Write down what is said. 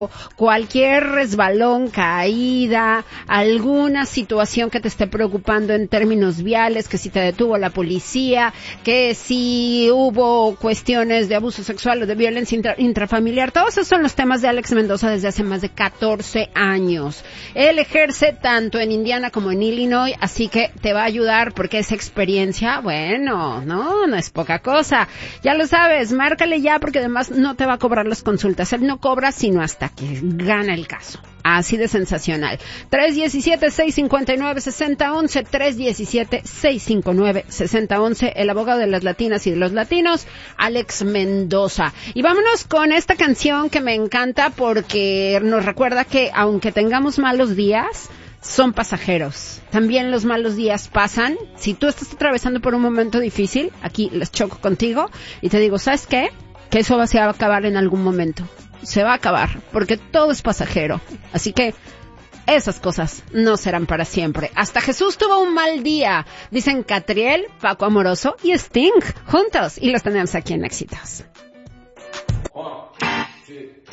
cualquier resbalón, caída, alguna situación que te esté preocupando en términos viales, que si te detuvo la policía, que si hubo cuestiones de abuso sexual o de violencia intrafamiliar, todos esos son los temas de Alex Mendoza desde hace más de 14 años. Él ejerce tanto en Indiana como en Illinois, así que te va a ayudar porque esa experiencia, bueno, no es poca cosa. Ya lo sabes, márcale ya porque además no te va a cobrar las consultas. Él no cobra sino hasta que gana el caso. Así de sensacional. 317-659-6011, 317-659-6011, el abogado de las latinas y de los latinos, Alex Mendoza. Y vámonos con esta canción que me encanta porque nos recuerda que aunque tengamos malos días, son pasajeros. También los malos días pasan. Si tú estás atravesando por un momento difícil, aquí les choco contigo y te digo, ¿sabes qué? Que eso se va a acabar en algún momento. Se va a acabar, porque todo es pasajero. Así que esas cosas no serán para siempre. Hasta Jesús tuvo un mal día, dicen Catriel, Paco Amoroso y Sting, juntos. Y los tenemos aquí en Éxitos. 1, 2, 3.